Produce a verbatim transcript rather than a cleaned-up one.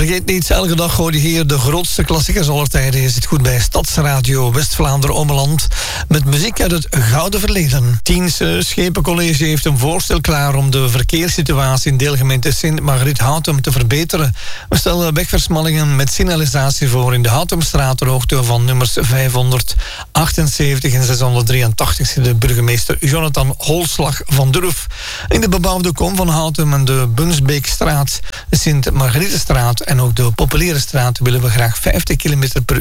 Vergeet niet, elke dag hoor je hier de grootste klassiekers aller tijden. Je zit goed bij Stadsradio West-Vlaanderen-Ommeland met muziek uit het gouden verleden. Tiense Schepencollege heeft een voorstel klaar om de verkeerssituatie in deelgemeente Sint-Margriet-Houtem te verbeteren. We stellen wegversmallingen met signalisatie voor in de Houtemstraat ter hoogte van nummers vijfhonderdachtenzeventig en zeshonderddrieëntachtig, zegt de burgemeester Jonathan Holslag van Durf. In de bebouwde kom van Houtem en de Bunsbeekstraat, de Sint-Margrietenstraat en ook de Populierenstraat willen we graag vijftig kilometer per